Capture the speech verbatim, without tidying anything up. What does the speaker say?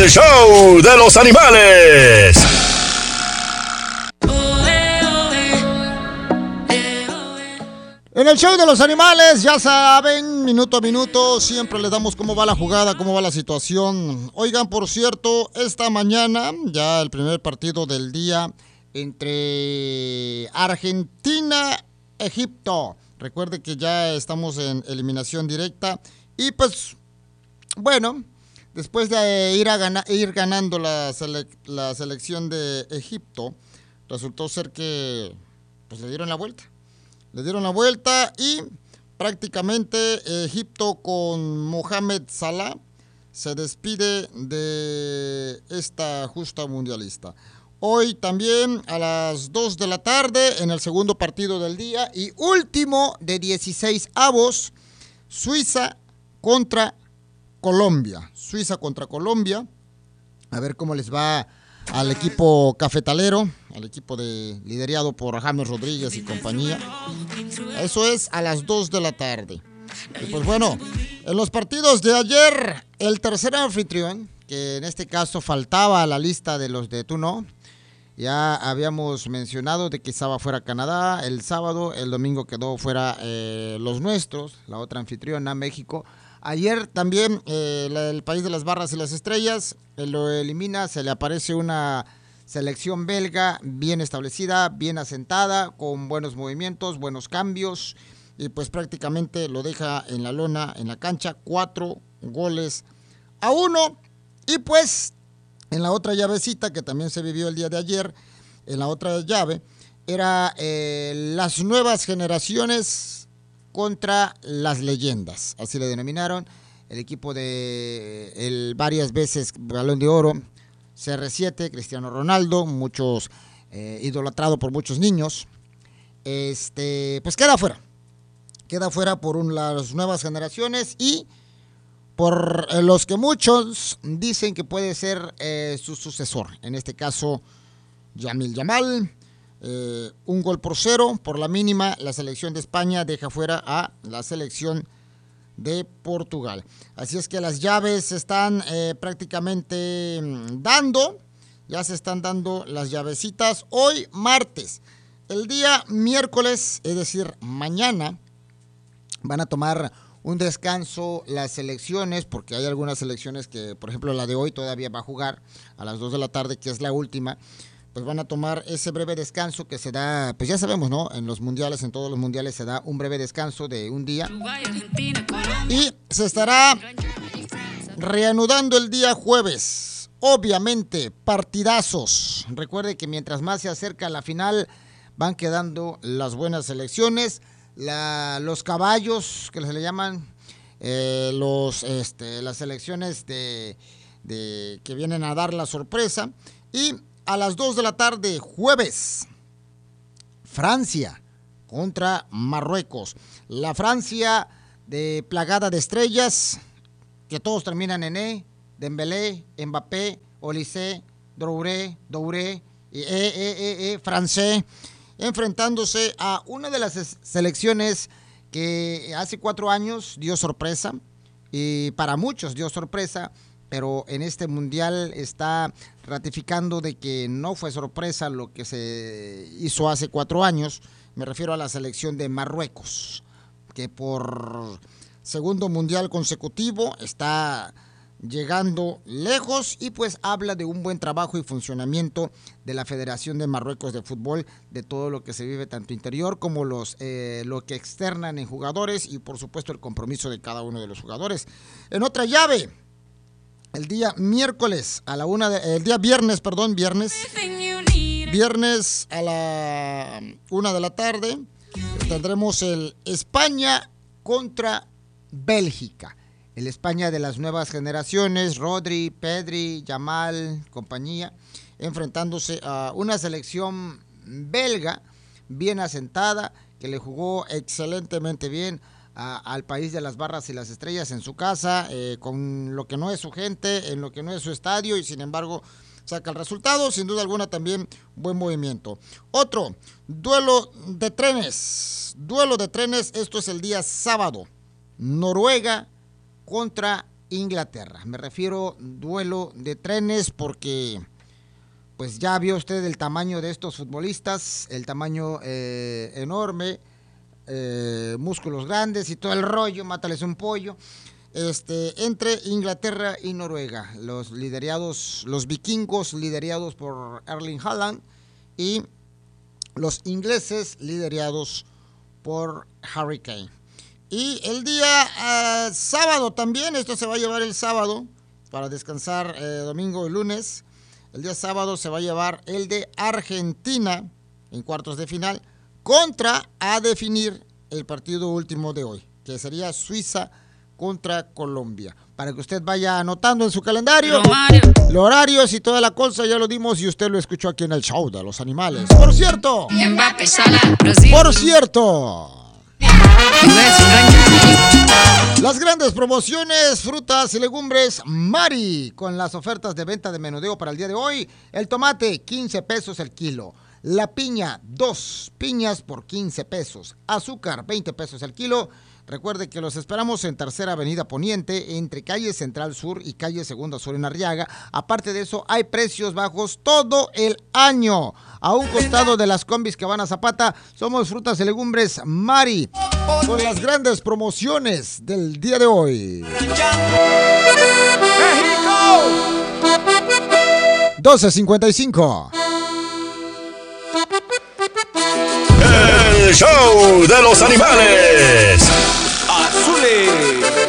el show de los animales. En el show de los animales, ya saben, minuto a minuto, siempre les damos cómo va la jugada, cómo va la situación. Oigan, por cierto, esta mañana, ya el primer partido del día entre Argentina, Egipto. Recuerde que ya estamos en eliminación directa y pues, bueno, después de ir, a gana, ir ganando la, sele, la selección de Egipto, resultó ser que pues le dieron la vuelta. Le dieron la vuelta y prácticamente Egipto con Mohamed Salah se despide de esta justa mundialista. Hoy también a las dos de la tarde en el segundo partido del día y último de dieciséis avos, Suiza contra Colombia. Suiza contra Colombia. A ver cómo les va al equipo cafetalero, al equipo de liderado por James Rodríguez y compañía. Eso es a las dos de la tarde. Y pues bueno, en los partidos de ayer, el tercer anfitrión, que en este caso faltaba a la lista de los de Tú No, ya habíamos mencionado de que estaba fuera Canadá el sábado, el domingo quedó fuera eh, los nuestros, la otra anfitriona, México. Ayer también eh, el país de las barras y las estrellas eh, lo elimina, se le aparece una selección belga bien establecida, bien asentada, con buenos movimientos, buenos cambios y pues prácticamente lo deja en la lona, en la cancha, cuatro goles a uno. Y pues en la otra llavecita que también se vivió el día de ayer, en la otra llave, era eh, las nuevas generaciones contra las leyendas, así le denominaron, el equipo de el varias veces Balón de Oro, C R siete, Cristiano Ronaldo, muchos eh, idolatrado por muchos niños, este, pues queda fuera, queda fuera por un, las nuevas generaciones y por eh, los que muchos dicen que puede ser eh, su sucesor, en este caso Yamil Yamal. Eh, un gol por cero, por la mínima, la selección de España deja fuera a la selección de Portugal. Así es que las llaves se están eh, prácticamente dando, ya se están dando las llavecitas. Hoy martes, el día miércoles, es decir, mañana, van a tomar un descanso las selecciones, porque hay algunas selecciones que, por ejemplo, la de hoy todavía va a jugar a las dos de la tarde, que es la última. Pues van a tomar ese breve descanso que se da, pues ya sabemos, ¿no? En los mundiales, en todos los mundiales se da un breve descanso de un día. Y se estará reanudando el día jueves. Obviamente, partidazos. Recuerde que mientras más se acerca la final, van quedando las buenas selecciones. La, los caballos, que se le llaman, eh, los, este, las selecciones de, de, que vienen a dar la sorpresa. Y a las dos de la tarde, jueves, Francia contra Marruecos. La Francia de plagada de estrellas, que todos terminan en E, Dembélé, Mbappé, Olise, Douré, Douré, y E, E, E, E, francés, enfrentándose a una de las selecciones que hace cuatro años dio sorpresa, y para muchos dio sorpresa, pero en este mundial está ratificando de que no fue sorpresa lo que se hizo hace cuatro años. Me refiero a la selección de Marruecos, que por segundo mundial consecutivo está llegando lejos y pues habla de un buen trabajo y funcionamiento de la Federación de Marruecos de Fútbol, de todo lo que se vive tanto interior como los eh, lo que externan en jugadores y por supuesto el compromiso de cada uno de los jugadores. En otra llave, el día miércoles a la una, de, el día viernes, perdón, viernes, viernes a la una de la tarde tendremos el España contra Bélgica. El España de las nuevas generaciones, Rodri, Pedri, Yamal, compañía, enfrentándose a una selección belga bien asentada, que le jugó excelentemente bien a, al país de las barras y las estrellas en su casa, eh, con lo que no es su gente, en lo que no es su estadio, y sin embargo saca el resultado. Sin duda alguna también buen movimiento. Otro, duelo de trenes, duelo de trenes, esto es el día sábado, Noruega contra Inglaterra. Me refiero duelo de trenes porque pues ya vio usted el tamaño de estos futbolistas, el tamaño eh, enorme, eh, músculos grandes y todo el rollo, mátales un pollo. Este, entre Inglaterra y Noruega, los liderados, los vikingos liderados por Erling Haaland y los ingleses liderados por Harry Kane. Y el día uh, sábado también, esto se va a llevar el sábado para descansar eh, domingo y lunes. El día sábado se va a llevar el de Argentina en cuartos de final contra a definir el partido último de hoy, que sería Suiza contra Colombia. Para que usted vaya anotando en su calendario los horarios y toda la cosa, ya lo dimos y usted lo escuchó aquí en el show de los animales. Por cierto, por cierto, las grandes promociones, frutas y legumbres Mari, con las ofertas de venta de menudeo para el día de hoy. El tomate, quince pesos el kilo. La piña, dos piñas por quince pesos. Azúcar, veinte pesos el kilo. Recuerde que los esperamos en Tercera Avenida Poniente, entre calle Central Sur y calle Segunda Sur en Arriaga. Aparte de eso, hay precios bajos todo el año. A un costado de las combis que van a Zapata, somos Frutas y Legumbres Mari, con las grandes promociones del día de hoy. ¡México! doce cincuenta y cinco. El show de los animales. Azules.